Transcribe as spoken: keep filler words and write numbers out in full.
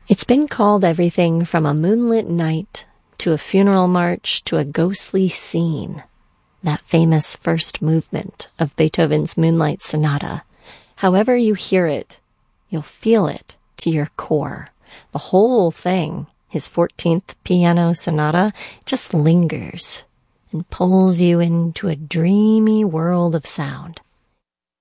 It's been called everything from a moonlit night to a funeral march to a ghostly scene. That famous first movement of Beethoven's Moonlight Sonata. However you hear it, you'll feel it to your core. The whole thing, his fourteenth piano sonata, just lingers and pulls you into a dreamy world of sound.